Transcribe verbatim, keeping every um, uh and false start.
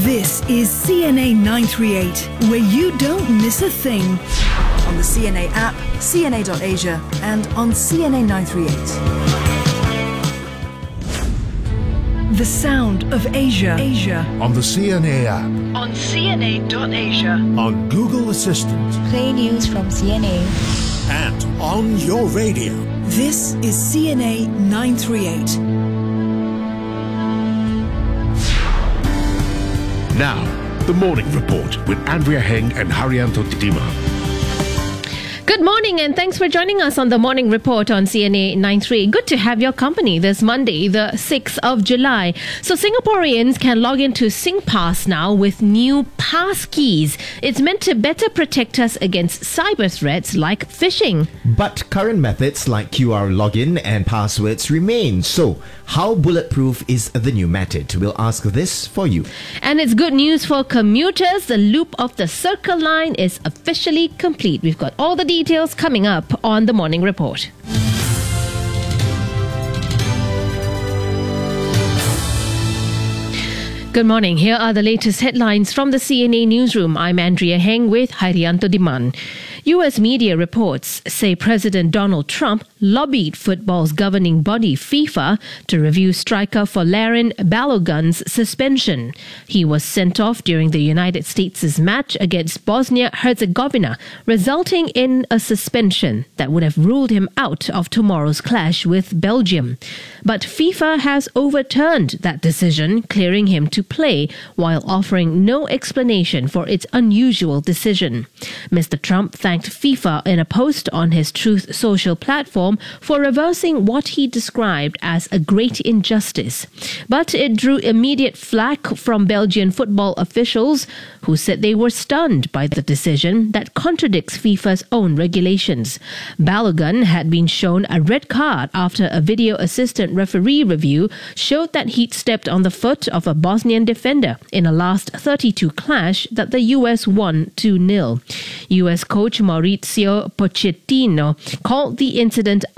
This is C N A nine thirty-eight, where you don't miss a thing. On the C N A app, C N A dot Asia, and on C N A nine thirty-eight. The sound of Asia. Asia. On the C N A app. On C N A dot Asia. On Google Assistant. Play news from C N A. And on your radio. This is C N A nine thirty-eight. Now, the Morning Report with Andrea Heng and Haryanto Titima. Good morning and thanks for joining us on the Morning Report on C N A nine thirty-eight. Good to have your company this Monday, the sixth of July. So Singaporeans can log into SingPass now with new pass keys. It's meant to better protect us against cyber threats like phishing. But current methods like Q R login and passwords remain. So how bulletproof is the new method? We'll ask this for you. And it's good news for commuters. The loop of the Circle Line is officially complete. We've got all the details coming up on the Morning Report. Good morning. Here are the latest headlines from the C N A newsroom. I'm Andrea Heng with Haryanto Diman. U S media reports say President Donald Trump lobbied football's governing body FIFA to review striker Folarin Balogun's suspension. He was sent off during the United States' match against Bosnia-Herzegovina, resulting in a suspension that would have ruled him out of tomorrow's clash with Belgium. But FIFA has overturned that decision, clearing him to play while offering no explanation for its unusual decision. Mister Trump thanked FIFA in a post on his Truth Social platform for reversing what he described as a great injustice. But it drew immediate flack from Belgian football officials who said they were stunned by the decision that contradicts FIFA's own regulations. Balogun had been shown a red card after a video assistant referee review showed that he'd stepped on the foot of a Bosnian defender in a last thirty-two clash that the U S won two nil. U S coach Mauricio Pochettino called the incident